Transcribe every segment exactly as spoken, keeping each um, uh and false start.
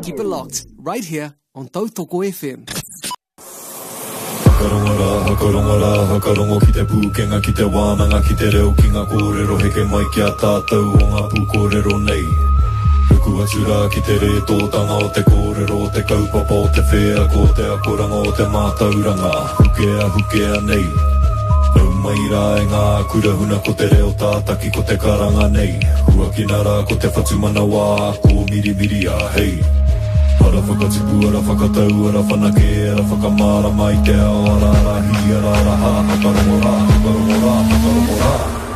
Keep it locked, right here on Tautoko F M. Hakarongora, hakarongora, hakarongo ki te pūkenga ki te wānanga ki te reo ki ngā kōrero heke mai ki a tātou o ngā pūkōrero nei. Huku atura ki te re tōtanga o te kōrero, o te kaupapa o te whea, ko te akoranga o te mātauranga, hukea hukea nei. Nau mai rā e ngā kurahuna ko te reo tātaki ko te karanga nei. Hua ki nara ko te whatumana wā, ko miri miri a hei. Ara whakatipu, ara whakatau, ara whanake, ara whakamara mai te ao, ara arahi, ara araha, hakarongora, hakarongora, hakarongora.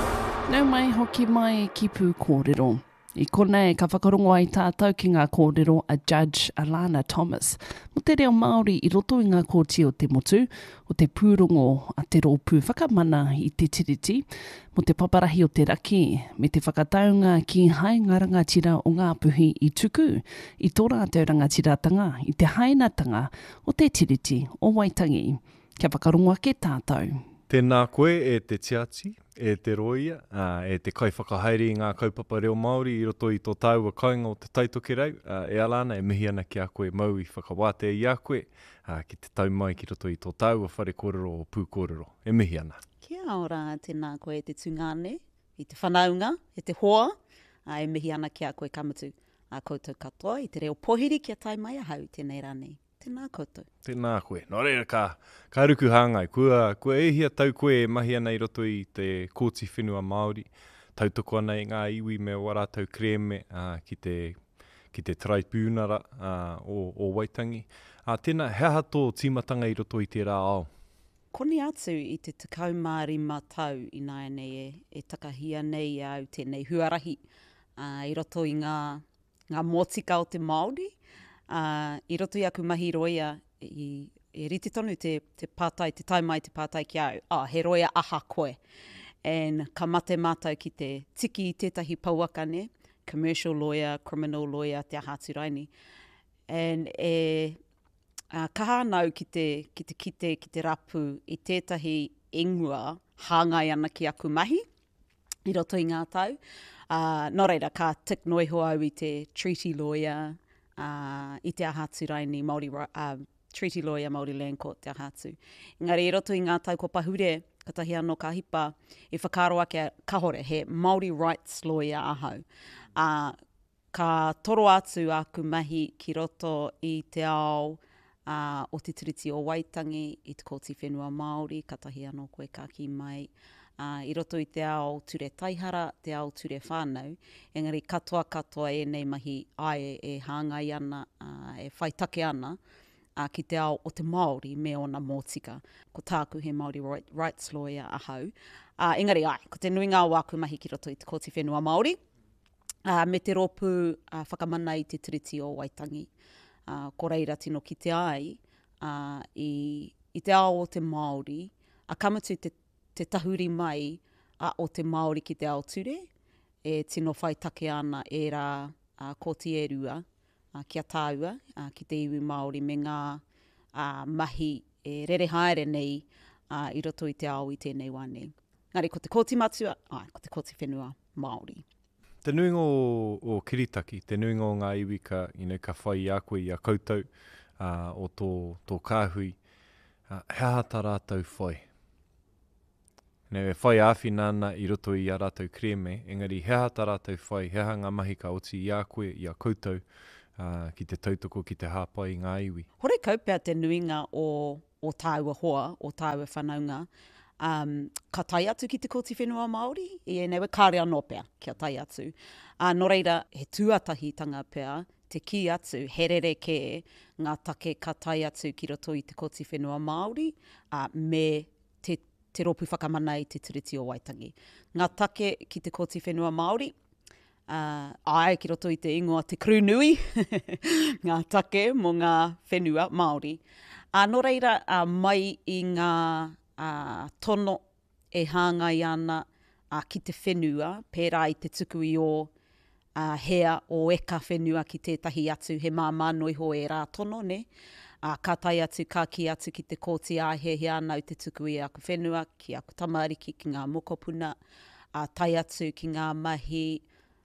Nau mai hoki mai ki pū kōrero. I konei ka whakarongo ai tātou ki ngā kōrero a Judge Alana Thomas. Mo te reo Māori i roto i ngā kōti o te motu, o te pūrongo a te rōpū whakamana i te tiriti, mo te paparahi o te raki, me te whakataunga ki hai ngā rangatira o ngā puhi i tuku, i tō rātou rangatira-tanga, i te hainatanga o te tiriti o Waitangi. Kia whakarongo ake tātou. Tēnā koe e te tiati, e te roia, uh, e te kaiwhakahaere i ngā kaupapa reo Māori i roto i tō tāua kainga o te taitoke rau. Uh, e alana, e mihi ana ki a koe mau i whakawāte i a koe, uh, ki te tau mai ki roto i tō tāua whare kōrero o pū kōrero. E mihi ana. Kia ora, tēnā koe e te tungane, i te whanaunga, e te hoa, uh, e mihi ana ki a koe kamatu. A koutou katoa, i te reo pohiri kia tai mai ahau, tēnei rānei. Tēnā koutou. Tēnā koe. Nō reira ka, ka ruku hāngai. Kua, kua e hia tau koe e mahi ana i roto i te kōti whenua Māori. Tautoko ana i ngā iwi me o rātou kreme uh, ki te, ki te traipūnara uh, o, o Waitangi. Uh, tēnā, hea tō tīmatanga i roto i te rā ao? Koni atu i te tekau māri matau i nāia nei e, e takahia nei au tēnei huarahi uh, i roto i ngā, ngā motika o te Māori. Uh, I roto i aku mahi roia i, i riti tonu te, te pātai, te taimai te pātai ki au. Ah, he roia aha koe. And ka mate mātou ki te tiki i tētahi pauakane, commercial lawyer, criminal lawyer, te aha turaini. And e uh, kaha nau ki te, ki te kite, ki te rapu i tētahi ingoa hāngai ana ki aku mahi, i roto i ngā tau. Uh, nō reira, ka tik noi hoa au i te treaty lawyer, Uh, i te ahatu raini, Māori, uh, treaty lawyer, Māori Land Court, te ahatu. Engari, i roto i ngā tau ko pahure, katahi anō ka hipa, e whakaro ake kahore, he Māori rights lawyer ahau. Uh, ka toro atu aku mahi ki roto i te ao uh, o te tiriti o Waitangi, i te kōti whenua Māori, katahi anō koe ka ki mai. Uh, I roto i te ao ture taihara, te ao ture whānau, engari katoa katoa e nei mahi ai e hāngai ana, uh, e whaitake ana, uh, ki te ao o te Māori me ona mōtika. Ko tāku he Māori rights lawyer ahau. Uh, engari ai, ko te nui ngā wāku mahi ki roto i te kōti whenua Māori, uh, me te rōpū uh, whakamana i te tiriti o Waitangi. Uh, ko reira tino ki te ai, uh, i, i te ao o te Māori, a kamatu te te tahuri mai a, o te Māori ki te ao ture, e tino whaitake ana e rā a, kōti e rua, a, kia tāua, a, ki te iwi Māori me ngā a, mahi e rere haere nei a, i roto i te ao i tēnei wane. Ngari, ko te kōti matua, ai, ko te kōti whenua Māori. Te nuinga o, o Kiritaki, te nuinga o ngā iwi ka, you know, ka whai a koe i a koutou uh, o tō, tō kāhui, uh, hea hata rātou whai. Nau e whai āwhi nāna i roto i a rātou kreme, engari hea hata rātou whai, hea ngā mahi ka oti i a koe, i a koutou, uh, ki te tautoko, ki te hāpai i ngā iwi. Hore kaupea te nuinga o, o tāua hoa, o tāua whanaunga, um, ka tai atu ki te kōti whenua Māori, i e newe kāre anō pea, kia tai atu. Uh, nō reira, he tuatahi tanga pea, te ki atu, herere ke ngā take ka tai atu ki roto i te kōti whenua Māori, uh, me te te rōpū whakamana i te tiriti o Waitangi. Ngā take ki te kōti whenua Māori, uh, ai ki roto i te ingoa te krunui, ngā take mo ngā whenua Māori. Uh, nō reira, uh, mai i ngā uh, tono e hāngai ana uh, ki te whenua, pērā i te tuku i o uh, hea o eka whenua ki tētahi atu, he māmā noi ho e rā tono, ne? Uh, ka tai atu, ka ki atu ki te kōti āhehe ana i te tuku i aku whenua, ki aku tamariki, ki ngā mokopuna, uh, tai atu ki ngā mahi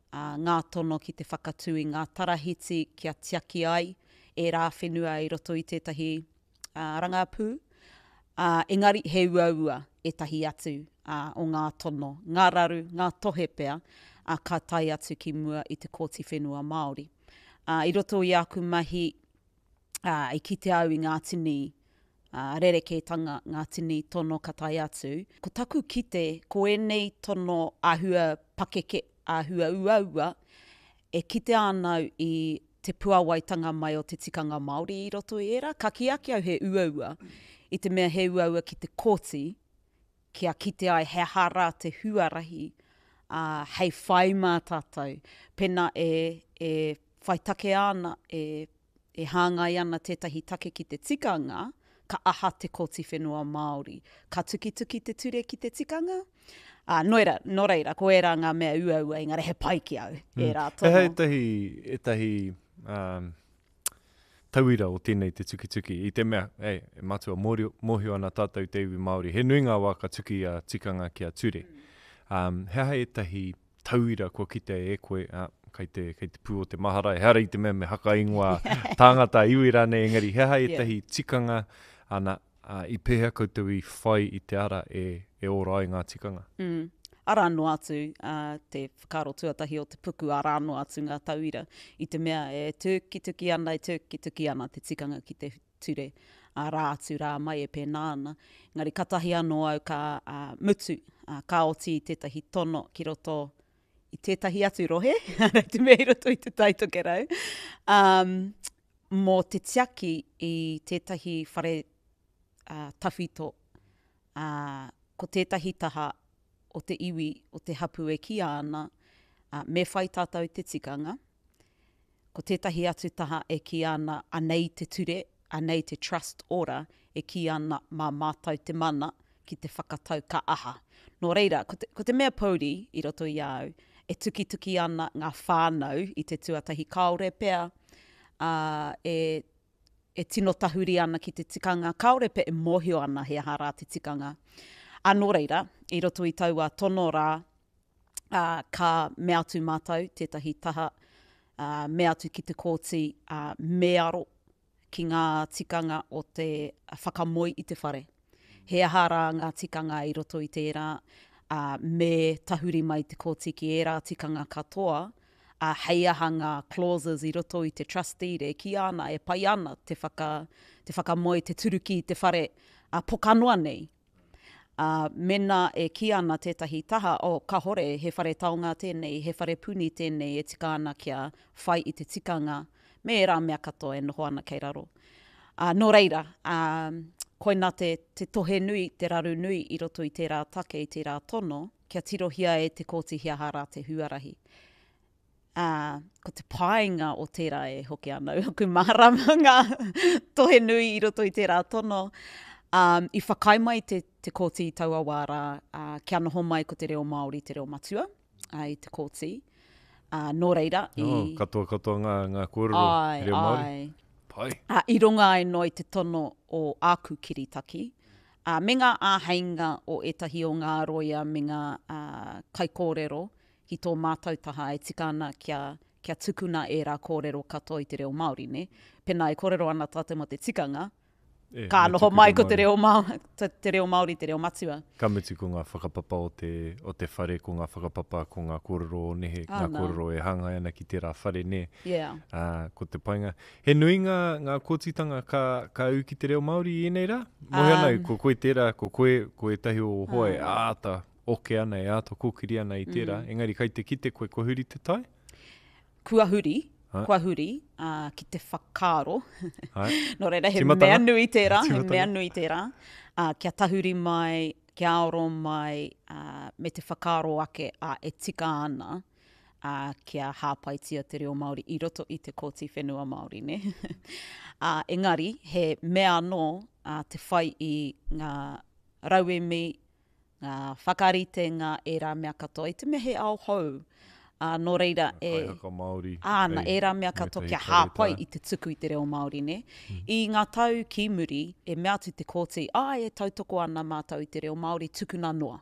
uh, ngā tono ki te whakatui, ngā tarahiti kia tiaki ai, e rā whenua i roto i tētahi uh, rangapū. Uh, engari he uaua e tahi atu uh, o ngā tono, ngā raru, ngā tohe pea, uh, ka tai atu ki mua i te kōti whenua Māori. Uh, I roto i aku mahi, uh, i kite au i ngā tini, uh, rerekētanga ngā tini tono ka tai atu. Ko taku kite, ko enei tono ahua pakeke, ahua uaua, e kite anau i te puawaitanga mai o te tikanga Māori i roto i era. Ka ki aki au he uaua, i te mea he uaua ki te kōti, kia kite ai he hara te huarahi, uh, hei whai mā tātou. Pena e, e whaitake ana, e, e hāngai ana tētahi take ki te tikanga, ka aha te kōti whenua Māori. Ka tuki tuki te ture ki te tikanga. Uh, noira, no reira, ko era ngā mea uaua, engari he pai ki au, mm. e rā tono. He hei tahi, e tahi um, tauira o tēnei te tuki tuki, i te mea, ei, e matua mōhio ana tātou te iwi Māori, he nui ngā wā ka tuki a tikanga ki a ture. Um, he hei tahi tauira kua kite e koe, uh, kei te, kei te pū o te maharai, hea rei te mea me haka ingoa tāngata iwi rane, engari, he hei yeah. tahi tikanga ana, uh, i pēhea koutou i whai i te ara e, e ora ai ngā tikanga. Mm. Ara anō atu, uh, te whakaro tuatahi o te puku, ara anō atu ngā tauira. I te mea e tūki tuki ana, e tūki tuki ana te tikanga ki te ture. Uh, rā atu rā mai e pēnā ana. Ngari katahi anō au ka uh, mutu, uh, ka oti i tētahi tono ki roto i tētahi atu rohe. Rei te mea i roto i te taitoke rau. Um, mō te tiaki i tētahi whare uh, tawhito, uh, ko tētahi taha o te iwi, o te hapu e ki ana, uh, me whai tātou te tikanga. Ko tētahi atu taha e ki ana anei te ture, anei te trust ora, e ki ana mā mātou te mana ki te whakatau ka aha. Nō reira, ko te, ko te mea pauri i roto i au, e tuki tuki ana ngā whānau i te tuatahi kaore pea, uh, e, e tino tahuri ana ki te tikanga, kaore pea e mōhio ana he hara te tikanga. Anō reira, i roto i taua tono rā, uh, ka me atu mātou, tētahi taha, uh, me atu ki te kōti, uh, me aro ki ngā tikanga o te whakamoi i te whare. He ahara ngā tikanga i roto i te era, uh, me tahuri mai te kōti ki era tikanga katoa, uh, hei aha ngā clauses i roto i te trustee re ki ana, e pai ana te, whaka, te whakamoi, te turuki i te whare, uh, pokanoa nei. Uh, mena e ki ana tētahi taha, o ka hore, he whare taonga tēnei, he whare puni tēnei e tika ana kia whai i te tikanga, me e rā mea katoa e noho ana kei raro. Uh, no reira, um, koina te, te tohe nui, te raru nui i roto i te rā take, i te rā tono, kia tirohia e te kōti hia hara te huarahi. Uh, ko te pāinga o tērā e hoki anau, hoku maharama ngā tohe nui i roto i te rā tono. Um, I whakai mai te, te kōti i taua wāra, uh, kia noho mai ko te reo Māori, te reo matua, uh, i te kōti. Uh, nō reira. I... Oh, katoa katoa ngā, ngā kōrero, ai, reo Māori. Ai. Pai. Uh, I runga ai no i te tono o āku kiritaki. Uh, me ngā āheinga o etahi o ngā roia me ngā uh, kai kōrero, hi tō mātou taha e tika ana kia, kia tukuna e rā kōrero katoa i te reo Māori, ne? Pena e kōrero ana tātou mo te tikanga, E, ka noho mai ko te reo, Māori, te, te reo Māori, te reo matua. Ka mutu ko ngā whakapapa o te, o te whare, ko ngā whakapapa, ko ngā kōrero o nehe, ah, ngā no. kōrero e hangai ana ki te rā whare ne. Yeah. Uh, ko te painga. He nui ngā, ngā kōtitanga ka, ka au ki te reo Māori i nei rā? Mohe um, anai, ko koe tērā, ko koe, koe tahi o hoe, um, āta, oke ana, e āta kōkiri ana i tērā. Mm. Engari, kai te kite koe, kua huri te tai? Kua huri. Ha? Kua huri, uh, ki te whakaro. No reira, he Timatanga? mea nui tērā, he Timatanga? mea nui tērā. Uh, kia tahuri mai, kia aoro mai, uh, me te whakaro ake a uh, e tika ana, uh, kia hāpaitia te reo Māori i roto i te kōti whenua Māori, ne? uh, engari, he mea anō uh, te whai i ngā rauemi, ngā whakarite, ngā e rā mea katoa, i te mea he ao hou. Uh, no reira, e, āna, e rā mea katoa kia hāpai i te tuku i te reo Māori, ne? Mm. I ngā tau ki muri, e mea atu te kōti, ai e tautoko ana mātou i te reo Māori tukuna noa.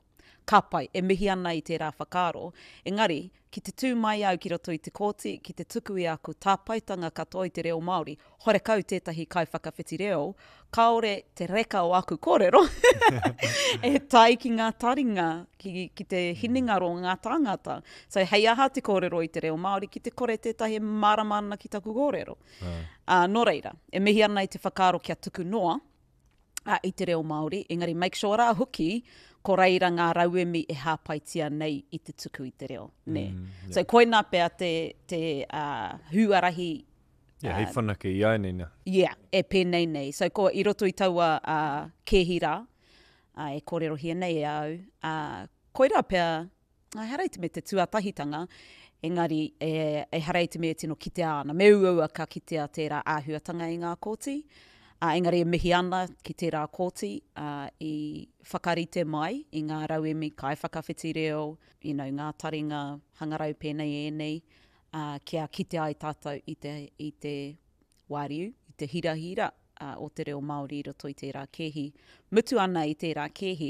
ka pai, e mihi ana i te rā whakaaro. Engari, ki te tū mai au ki roto i te kōti, ki te tuku i aku tāpaitanga katoa i te reo Māori, hore kau tētahi kai whakawhiti reo, kaore te reka o aku kōrero, e tai ki ngā taringa, ki, ki te hiningaro o ngā tāngata. So hei aha te kōrero i te reo Māori, ki te kore tētahi maramana ki taku kōrero. Uh. Uh, nō reira, e mihi ana i te whakaaro kia tuku noa, uh, i te reo Māori, engari make sure rā huki, ko reira ngā rauemi e hāpaitia nei i te tuku i te reo. Ne. Mm, yeah. So koina pēr te, te uh, huarahi. Yeah, uh, hei whanake i ai nei nā. Yeah, e pēnei nei. So ko i roto i taua uh, kēhira, uh, e kōrero hia nei e au, uh, koira pēr, uh, hareiti me te tuatahitanga, engari e, e hareiti me tino kitea ana. Me uaua ka kitea tērā āhuatanga i ngā kōti. Uh, engari e mihi ana ki tērā kōti uh, i whakarite mai i ngā rauemi kai whakawhiti reo, you know, ngā taringa hangarau pēnei e nei, uh, kia kite ai tātou i te, i te wāriu, i te hirahira uh, o te reo Māori i roto i tērā kehi. Mutu ana i tērā kehi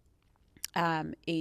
um, i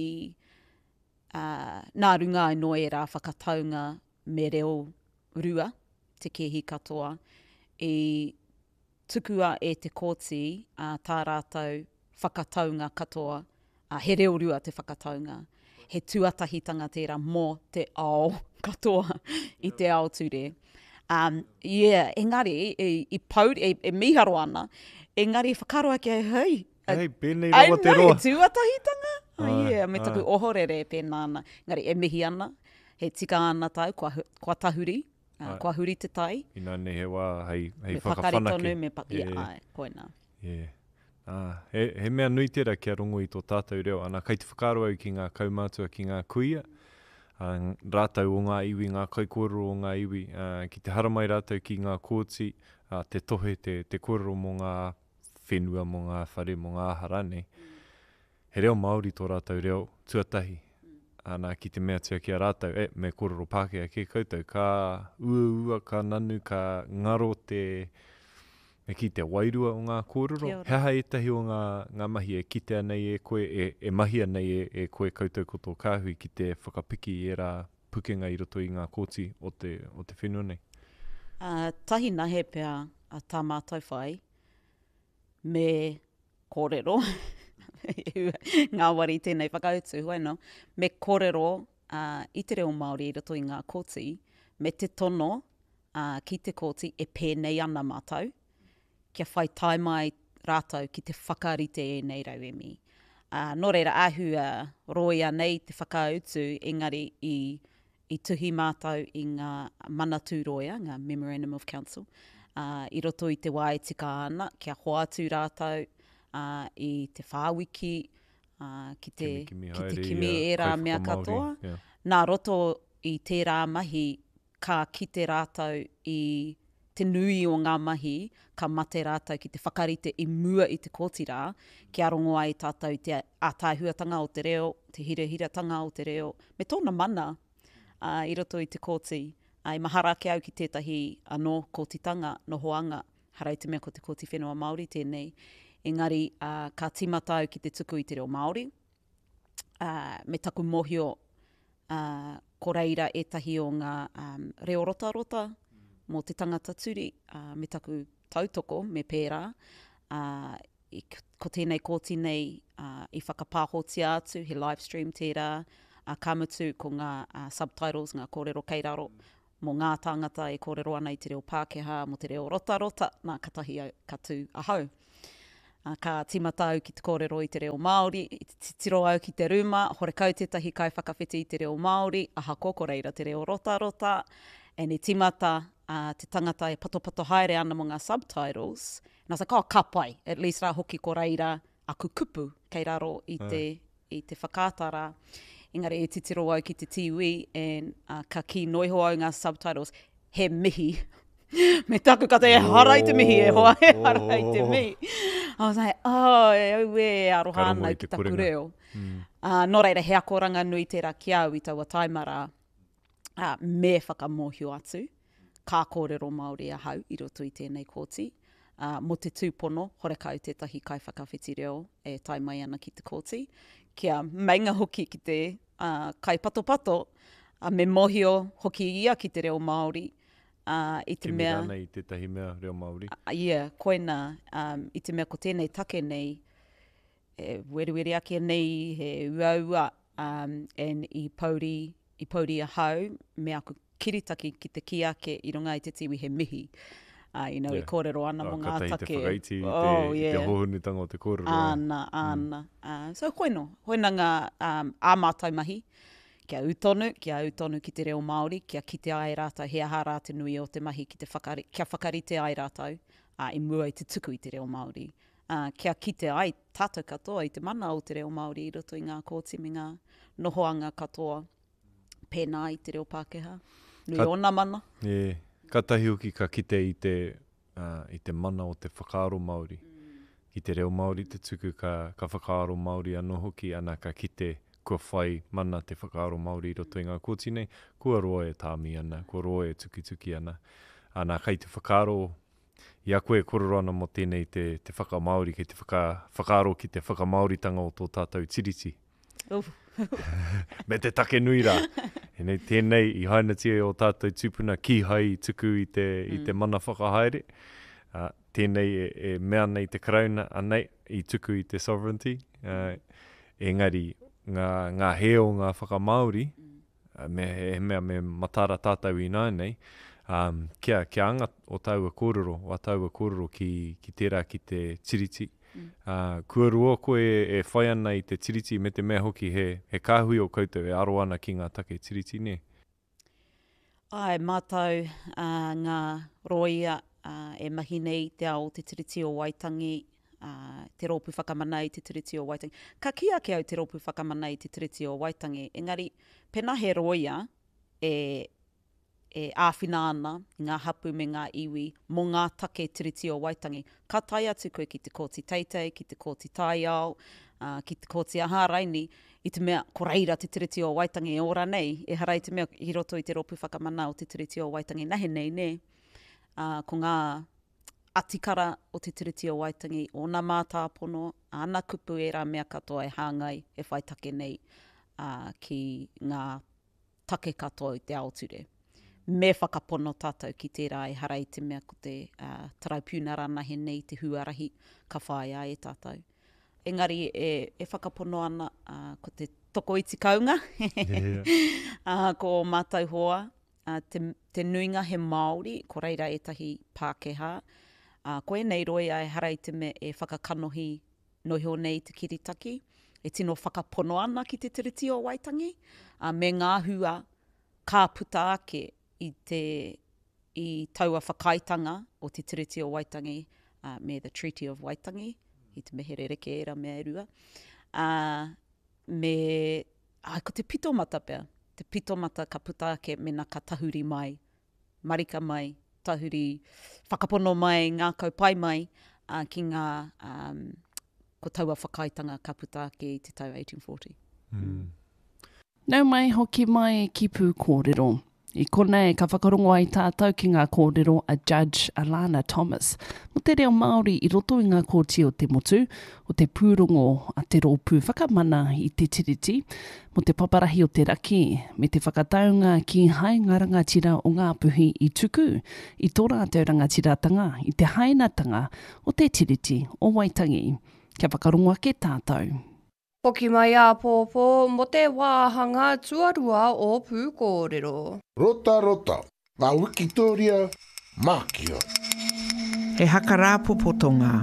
uh, nā runga i noe rā whakataunga me reo rua, te kehi katoa, i tukua e te kōti uh, tā rātou whakataunga katoa, uh, he reo rua te whakataunga, he tuatahitanga tērā mō te ao katoa i te ao ture. Um, yeah, engari, i, i pau, e, e miharo ana, engari whakaroa ki ai, hei, hei, pēnei rawa te roa. Ai, tuatahitanga? Ai, oh, yeah, me taku ai. ohorere pēnā ana. Engari, e mihi ana, he tika ana tau, kua, kua tahuri, Uh, kua huri te tai. Ina nei he wā, hei, hei me whakawhanake. Me whakaritonu, me paki, yeah. Ai, koina. Yeah. Ah, he, he mea nui tera kia rongo i tō tātou reo. Ana kai te whakaroa ki ngā kaumātua ki ngā kuia. Uh, rātau o ngā iwi, ngā kai kōrero o ngā iwi. Uh, ki te haramai rātau ki ngā kōti, uh, te tohe, te, te kōrero mō ngā whenua, mō ngā whare, mō ngā harane. Mm. He reo Māori tō rātau reo tuatahi. Ana ki te mea tia ki a rātau, e, me kōrero Pākehā ki koutou, ka ua ua, ka nanu, ka ngaro te, me ki te wairua o ngā kōrero. Heha etahi o ngā, ngā mahi e kitea nei e koe, e, e mahia nei e, e koe koutou koto kāhui ki te whakapiki e rā pukenga i roto i ngā kōti o te, o te whenua nei. Uh, tahi nahe pēr a tā mātou whai, me kōrero, ngā wari tēnei whakautu, bueno, me kōrero uh, i te reo Māori i roto i ngā kōti, me te tono uh, ki te kōti e pēnei ana mātou, kia whai tai mai rātou ki te whakarite e nei rauemi. Uh, nō reira āhua roia nei te whakautu, engari i, i tuhi mātou i ngā manatū roia, ngā Memorandum of Council, uh, i roto i te wai tika ana, kia hoatu rātou, Uh, i te whāwiki, uh, ki te kimi, kimi, ki te kimi e rā mea katoa. Yeah. Nā roto i tērā mahi, ka kite rātou i te nui o ngā mahi, ka mate rātou ki te whakarite i mua i te kōti rā, ki arongo ai tātou te ātāhuatanga o te reo, te hirehiratanga o te reo, me tōna mana uh, i roto i te kōti. Ai uh, mahara ke au ki tētahi anō kōtitanga, no hoanga, harai te mea ko te kōti whenua Māori tēnei. Engari, uh, ka timata au ki te tuku i te reo Māori. Uh, me taku mohio, uh, ko reira etahi o ngā um, reo rota rota, mō te tangata turi, uh, me taku tautoko, me pērā. Uh, i, ko tēnei kōti nei, uh, i whakapāhotia atu, he live stream tērā, uh, kamutu ko ngā uh, subtitles, ngā kōrero keiraro, mō ngā tāngata e kōrero ana i te reo Pākehā, mō te reo rota rota, nā katahi au, katu ahau. Uh, ka timata au ki te kōrero i te reo Māori, i te titiro au ki te ruma, hore kau tētahi kai whakawhiti i te reo Māori, aha kōko reira te reo rota rota, e ni timata uh, te tangata e patopato haere ana mo ngā subtitles, and I was like, oh, ka pai, at least rā hoki ko reira aku kupu kei raro i te, uh. i te whakātara. Engari e titiro au ki te tiwi, and uh, ka ki noiho au ngā subtitles, he mihi. Me taku kata e harai te mihi, e hoa e harai te mihi. I was like, oh, e au e aroha ana ki taku reo. Mm. Uh, nō reira, he akoranga nui tērā ki au i taua taimara uh, me whakamohio atu. Ka kōrero Māori a hau i roto i tēnei kōti. Uh, mo te tūpono, hore kau tētahi kai whakawhiti reo e taimai ana ki te kōti. kia mainga hoki ki te uh, kai pato pato, a me mohio hoki ia ki te reo Māori. Uh, i te Ke mea, mirana i tētahi mea reo Māori. Uh, yeah, koina, um, i te mea ko tēnei take nei, e weriweri ake nei, he ua ua, um, and i pauri, i pauri a hau, me aku kiritaki ki te ki ake i runga i te tiwi he mihi. Uh, you know, yeah. I kōrero ana Oh, mo ngā katahi take. te whakaiti i te, oh, i yeah. te hohunutanga o te kōrero. Ana, ana. Mm. Uh, so koino, hoina ngā um, āmātai mahi, kia utonu, kia utonu ki te reo Māori, kia kite ai rātou, he aha rā te nui o te mahi ki te whakari, kia whakarite ai rātou, uh, i mua i te tuku i te reo Māori. Uh, kia kite ai tātou katoa i te mana o te reo Māori, i roto i ngā kōtiminga, nohoanga katoa, pēnā i te reo Pākehā. Nui Kat, ona mana. Yeah. Katahi hoki ka kite i te, uh, i te mana o te whakaaro Māori. Mm. I te reo Māori te tuku ka, ka whakaaro Māori anō hoki, ana ka kite kua whai mana te whakaaro Māori i roto i ngā kōti nei, kua roa e tāmi ana, kua roa e tuki tuki ana. Ana kai te whakaaro, i a koe kororo ana mo tēnei te, te whaka Māori, kei te whaka, whakaaro ki te whaka Māoritanga o tō tātou tiriti. Uh. Me te take nui rā. E nei tēnei i haina tia o tātou tūpuna ki hai tuku i te, mm. i te mana whakahaere. Uh, tēnei e, e mea nei te karauna anei i tuku i te sovereignty. Uh, engari, ngā, ngā heo ngā whakamāori, mm. uh, me, e mea me matara tātou i nā nei, um, kia, kia anga o taua kōrero, o taua kōrero ki, ki tērā ki te tiriti. Mm. Uh, kua rua koe e whai ana i te tiriti me te mea hoki he, he kāhui o koutou e aro ana ki ngā take tiriti, ne? Ai, mātou uh, ngā roia uh, e mahi nei te ao te tiriti o Waitangi, uh, te rōpū whakamana i te tiriti o Waitangi. Ka kia ke au te rōpū whakamana i te tiriti o Waitangi, engari, pena he roia e e āwhina ana i ngā hapu me ngā iwi mō ngā take tiriti o Waitangi. Ka tai atu koe ki te kōti teitei, ki te kōti taiao, uh, ki te kōti aharaini, i te mea ko reira te tiriti o Waitangi e ora nei, e harai te mea i roto i te rōpū whakamana o te tiriti o Waitangi. Nahe nei ne, uh, ko ngā atikara o te tiriti o Waitangi, o nā mātāpono, ana kupu e rā mea katoa e hāngai e whai take nei uh, ki ngā take katoa i te aoture. Me whakapono tātou ki tērā e harai te mea ko te uh, taraupuna rana he nei te huarahi ka whaia e tātou. Engari e, e whakapono ana uh, ko te toko iti kaunga, yeah. uh, ko mātou hoa, uh, te, te nuinga he Māori, ko reira etahi Pākehā. Uh, ko e nei roi e harai te mea e whakakanohi noho nei te kiritaki, e tino whakapono ana ki te tiriti o Waitangi, uh, me ngā hua ka puta ake i te i taua whakaitanga o te tiriti o Waitangi, uh, me the Treaty of Waitangi, i te mehere reke era mea erua. Uh, me, ai, ko te pitomata pia, te pitomata ka puta ake mena ka tahuri mai, marika mai, tahuri, whakapono mai, ngā kaupai mai, uh, ki ngā um, ko taua whakaitanga ka puta ake i te tau eighteen forty. Mm. Nau mai hoki mai ki pū kōrero. I konei ka whakarongo ai tātou ki ngā kōrero a Judge Alana Thomas. Mo te reo Māori i roto i ngā kōti o te motu, o te pūrongo a te rōpū whakamana i te tiriti, mo te paparahi o te raki, me te whakataunga ki hai ngā rangatira o ngā puhi i tuku, i tō rātou rangatiratanga, i te hainatanga o te tiriti o Waitangi. Kia whakarongo ake tātou. Hoki mai a pōpō mo te wāhanga tuarua o pūkōrero. Rota rota, ngā Wikitoria Mākia. He hakara popotonga.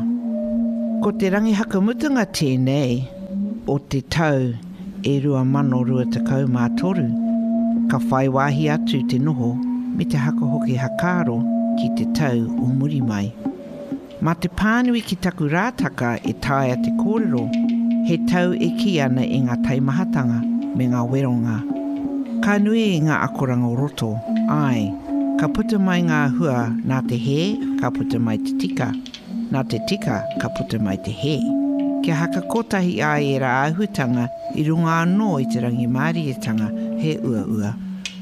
Ko te rangi hakamutunga tēnei o te tau e rua mano rua takau mā toru. Ka whai wāhi atu te noho me te haka hoki hakaro ki te tau o muri mai. Mā te pānui ki taku rātaka e tāia te kōrero, he tau e ki ana i ngā taimahatanga me ngā weronga. Ka nui i ngā akoranga roto, ai, ka puta mai ngā hua nā te he, ka puta mai te tika, nā te tika, ka puta mai te he. Kia haka kotahi ai e rā ahutanga i runga anō i te rangi mārietanga he ua ua.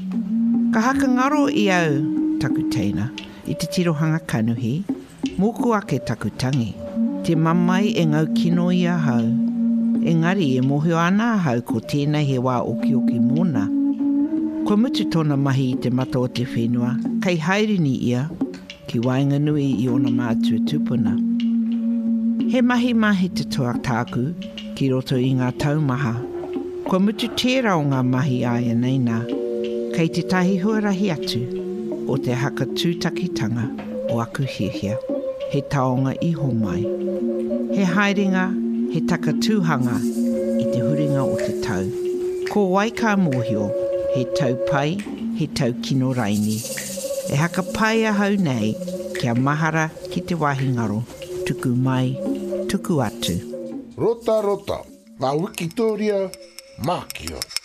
Ka haka ngaro i au taku teina, i te tirohanga kanuhi, moku ake taku tangi, te mamai e ngau kino i a hau, Engari e mohio ana hau ko tēnei he wā oki oki mōna. Ko mutu tōna mahi i te mata o te whenua, kei hairini ia, ki wainga nui i ona mātua tupuna. He mahi mahi te toa tāku, ki roto i ngā taumaha. Ko mutu tērā o ngā mahi aia neina, kei te tahi huarahi atu, o te haka tūtakitanga o aku hihia, he taonga iho mai. He haerenga, he taka tūhanga i te huringa o te tau. Ko waika mōhio, he tau pai, he tau kino raini. E haka pai ahau nei, kia mahara ki te wahingaro, tuku mai, tuku atu. Rota rota, ngā Wikitoria, Mākio.